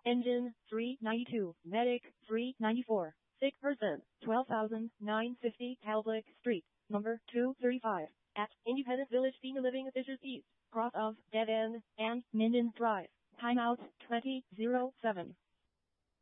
Engine 392, Medic 394, sick person 12,950 Talbot Street, number 235, at Independence Village Senior Living Fishers East, cross of Dead End and Minden Drive. Timeout 2007.